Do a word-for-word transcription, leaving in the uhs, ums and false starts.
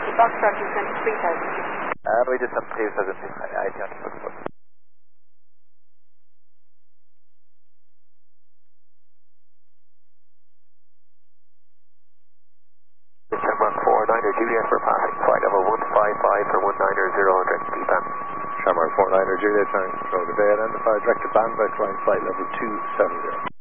Foxtrot descent three thousand. Uh, we just have three thousand. I can't put it. Shamrock four niner Juliet for passing flight level one five five for one niner zero hundred P B A M. Shamrock four niner Juliet, trying to control the bay, identify directed bandwidth, flying flight level two seven zero.